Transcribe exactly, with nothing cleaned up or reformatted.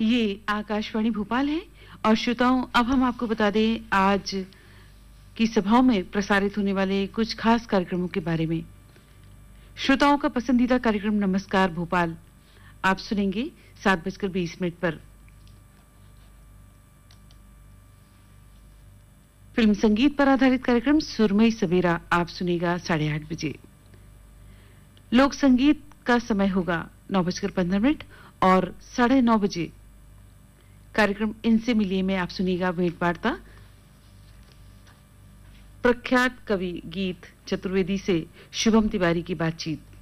ये आकाशवाणी भोपाल है और श्रोताओं अब हम आपको बता दें आज की सभाओं में प्रसारित होने वाले कुछ खास कार्यक्रमों के बारे में। श्रोताओं का पसंदीदा कार्यक्रम नमस्कार भोपाल आप सुनेंगे सात बजकर बीस मिनट पर। फिल्म संगीत पर आधारित कार्यक्रम सुरमई सवेरा आप सुनेगा साढ़े आठ बजे। लोक संगीत का समय होगा नौ बजकर पंद्रह मिनट और साढ़े नौ बजे कार्यक्रम इनसे मिलिए में आप सुनिएगा भेंट वार्ता प्रख्यात कवि गीत चतुर्वेदी से शुभम तिवारी की बातचीत।